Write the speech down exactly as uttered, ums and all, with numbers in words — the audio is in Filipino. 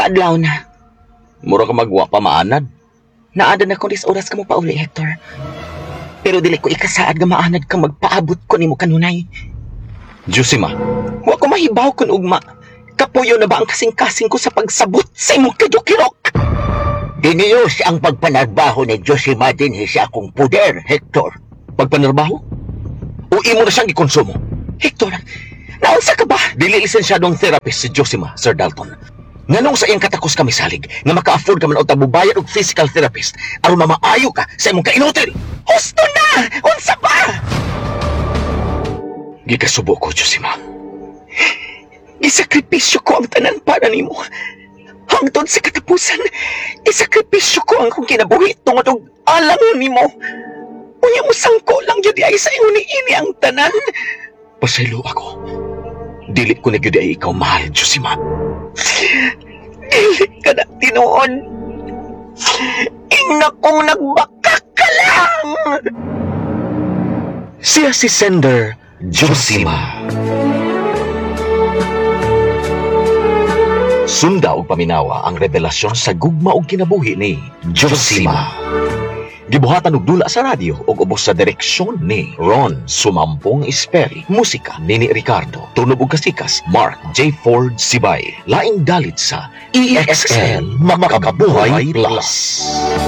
adlaw na. Mura ka magwa pa maanad. Naadan ako dis oras ka mo pauli, Hector. Pero dili ko ikasaad nga maanad ka magpaabot ko nimo kanunay. Josima, Wa ko mahibaw kun ugma. Kapuyo na ba ang kasing-kasing ko sa pagsabot sa imong kadukirok? Diniyos ang pagpanarbaho ni Josima din sa akong puder, Hector. pagpanarbaho? O imo na siyang ikonsumo? Hector, naunsa ka ba? Dili lisensyadong therapist si Josima, Sir Dalton. Nganong sa iyang katakos kami salig nga maka-afford ka man og tabubayad og physical therapist aron mamaayo ka sa imong kainutil. Husto na! Unsa ba? Gikasubo ko, Josima. Isakripisyo ko ang tanan para nimo. Hangtod sa katapusan, isakripisyo ko ang akong kinabuhi tungod og alang nimo. Unya mo sangko lang jud ay sa ingon ni ini ang tanan. Pasaylo ako. Dili ko na gyud ay ikaw mahal, Josima. Dili ka na tinuod. Ingna kong nagbakak ka lang. Siya si Sender Josima. Sunda og paminawa ang revelasyon sa gugma og kinabuhi ni Josima. Gibuhatan og dula sa radyo ug ubos sa direksyon ni Ron Sumampong Esperi. Musika Nini Ricardo. Tunog ug kasikas Mark J. Ford Sibay. Laing dalit sa E X N Makabuhay Plus.